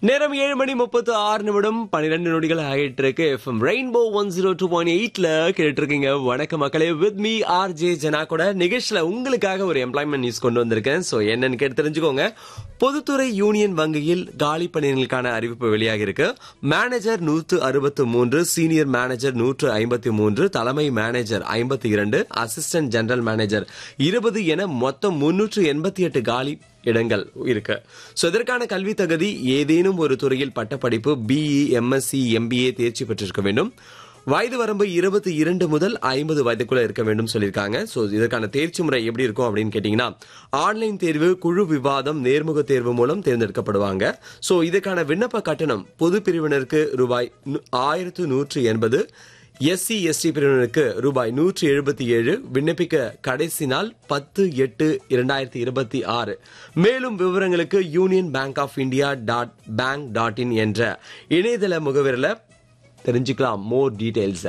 நேரம் 7:36 12 நொடிகள் ஆகிட்டு இருக்கு. எஃப்எம் ரெயின்போ 102.8ல கேட்டு இருக்கீங்க. வணக்க மக்களே, வித் மீ ஆர்ஜே ஜனா கூட நிகழ்ச்சியில உங்களுக்காக ஒரு எம்ப்ளாய்மெண்ட் நியூஸ் கொண்டு வந்திருக்கேன். சோ என்னன்னு கேட்டு தெரிஞ்சுக்கோங்க. பொதுத்துறை யூனியன் வங்கியில் காலி பணியிடங்களுக்கான அறிவிப்பு வெளியாகி இருக்கு. மேனேஜர் 163, சீனியர் மேனேஜர் 153, தலைமை மேனேஜர் 52, அசிஸ்டன்ட் ஜெனரல் மேனேஜர் 20 என மொத்தம் 388 காலி இடங்கள் இருக்கு. சோ இதற்கான கல்வி தகுதி ஏதேனும் ஒரு துறையில் பட்டப்படிப்பு பிஇ, எம்எஸ்சி, எம்பிஏ தேர்ச்சி பெற்றிருக்க வேண்டும். வயது வரம்பு 22 முதல் 50 வயதுக்குள்ள இருக்க வேண்டும் சொல்லியிருக்காங்க. சோ இதற்கான தேர்ச்சி முறை எப்படி இருக்கும் அப்படின்னு கேட்டீங்கன்னா, ஆன்லைன் தேர்வு, குழு விவாதம், நேர்முக தேர்வு மூலம் தேர்ந்தெடுக்கப்படுவாங்க. சோ இதற்கான விண்ணப்ப கட்டணம் பொது பிரிவினருக்கு ரூபாய் 1180, எஸ்சி எஸ்டி பிரிவினருக்கு ரூபாய் 177. விண்ணப்பிக்க கடைசி நாள் 10/8/2026. மேலும் விவரங்களுக்கு union bank of India .bank.in என்ற இணையதள முகவரில தெரிஞ்சுக்கலாம் மோர் டீடைல்ஸ்.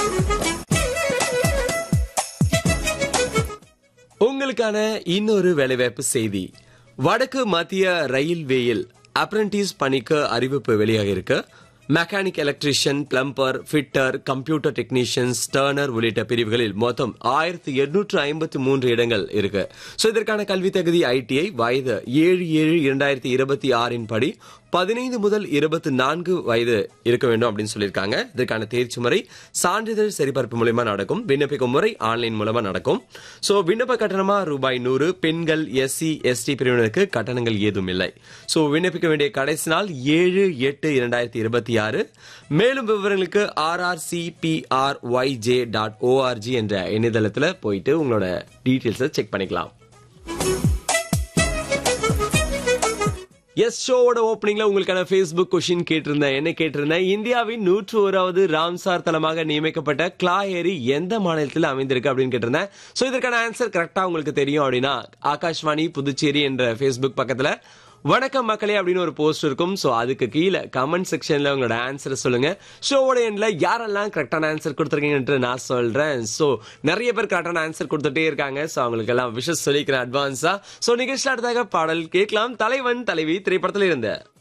உங்களுக்கான இன்னொரு வேலைவாய்ப்பு செய்தி. வடக்கு மத்திய ரயில்வேயில் அப்ரண்டிஸ் பணிக்கு அறிவிப்பு வெளியாக இருக்கு. Mechanic, electrician, plumber, fitter, computer technicians, turner உள்ளிட்ட பிரிவுகளில் மொத்தம் 1853 இடங்கள் இருக்கு. சோ இதற்கான கல்வி தகுதி ஐடிஐ, வயது 7/7/2026 படி 15 முதல் 24 வயது இருக்க வேண்டும் அப்படின்னு சொல்லியிருக்காங்க. இதற்கான தேர்ச்சி முறை சான்றிதழ் சரிபார்ப்பு மூலமா நடக்கும். விண்ணப்பிக்கும் முறை ஆன்லைன் மூலமா நடக்கும். சோ விண்ணப்ப கட்டணமா ரூபாய் 100. பெண்கள், எஸ்சி எஸ்டி பிரிவினருக்கு கட்டணங்கள் ஏதும் இல்லை. சோ விண்ணப்பிக்க வேண்டிய கடைசி நாள் 7/8/2026. மேலும் விவரங்களுக்கு rrcpryj.org என்ற இணையதளத்துல போயிட்டு உங்களோட டீடைல்ஸை செக் பண்ணிக்கலாம். எஸ், ஷோவோட ஓப்பனிங்ல உங்களுக்கான ஃபேஸ்புக் கொஸ்டின் கேட்டிருந்தேன். என்ன கேட்டிருந்தேன்? இந்தியாவின் 101வது ராம்சார் தலமாக நியமிக்கப்பட்ட கிளா ஏரி எந்த மாநிலத்தில் அமைந்திருக்கு அப்படின்னு கேட்டிருந்தேன். சோ இதற்கான ஆன்சர் கரெக்டா உங்களுக்கு தெரியும் அப்படின்னா ஆகாஷ்வாணி புதுச்சேரி என்ற ஃபேஸ்புக் பக்கத்துல வணக்கம் மக்களே அப்படின்னு ஒரு போஸ்ட் இருக்கும். சோ அதுக்கு கீழே கமெண்ட் செக்ஷன்ல உங்களோட ஆன்சரை சொல்லுங்க. ஷோவோட எண்ட்ல யாரெல்லாம் கரெக்டான ஆன்சர் கொடுத்துருக்கீங்கன்னு நான் சொல்றேன். சோ நிறைய பேர் கரெக்டான ஆன்சர் கொடுத்துட்டே இருக்காங்க. சோ அவங்களுக்கு எல்லாம் விஷஸ் சொல்லிக்கிறேன் அட்வான்ஸா. சோ நிகழ்ச்சியில அடுத்தாக பாடல் கேட்கலாம். தலைவன் தலைவி திரைப்படத்துல இருந்த